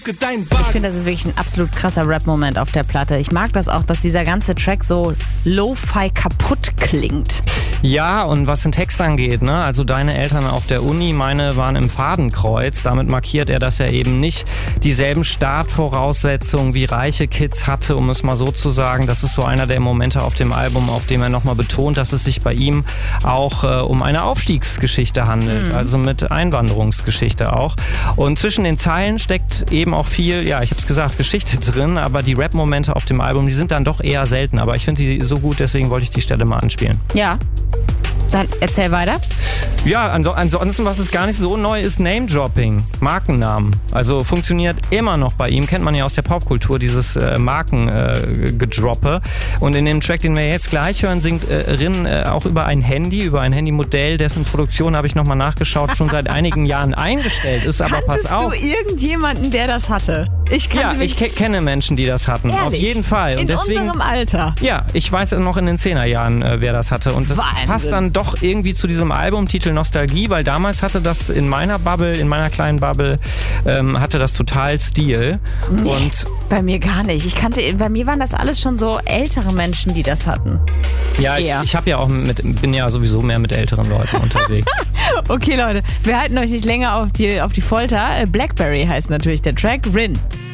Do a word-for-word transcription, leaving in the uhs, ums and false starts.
Ich finde, das ist wirklich ein absolut krasser Rap-Moment auf der Platte. Ich mag das auch, dass dieser ganze Track so Lo-Fi kaputt klingt. Ja, und was den Text angeht, ne? Also deine Eltern auf der Uni, meine waren im Fadenkreuz. Damit markiert er, dass er eben nicht dieselben Startvoraussetzungen wie reiche Kids hatte, um es mal so zu sagen. Das ist so einer der Momente auf dem Album, auf dem er nochmal betont, dass es sich bei ihm auch äh, um eine Aufstiegsgeschichte handelt. Mhm. Also mit Einwanderungsgeschichte auch. Und zwischen den Zeilen steckt eben auch viel, ja, ich habe es gesagt, Geschichte drin, aber die Rap-Momente auf dem Album, die sind dann doch eher selten. Aber ich finde die so gut, deswegen wollte ich die Stelle mal anspielen. Ja. Dann erzähl weiter. Ja, ansonsten, was es gar nicht so neu ist, Name-Dropping, Markennamen. Also funktioniert immer noch bei ihm, kennt man ja aus der Popkultur, dieses äh, Markengedroppe. Äh, Und in dem Track, den wir jetzt gleich hören, singt äh, Rin äh, auch über ein Handy, über ein Handymodell, dessen Produktion, habe ich nochmal nachgeschaut, schon seit einigen Jahren eingestellt ist. Aber Kanntest pass auf. du irgendjemanden, der das hatte? Ich ja, ich ke- kenne Menschen, die das hatten. Ehrlich? Auf jeden Fall. Und in deswegen, unserem Alter? Ja, ich weiß noch in den Zehnerjahren, äh, wer das hatte. Und das Wahnsinn. passt dann doch irgendwie zu diesem Albumtitel Nostalgie, weil damals hatte das in meiner Bubble, in meiner kleinen Bubble, ähm, hatte das total Stil. Nee, und bei mir gar nicht. Ich kannte, bei mir waren das alles schon so ältere Menschen, die das hatten. Ja, ich, ich habe ja auch mit, bin ja sowieso mehr mit älteren Leuten unterwegs. Okay, Leute, wir halten euch nicht länger auf die, auf die Folter. Blackberry heißt natürlich der Track. Rin.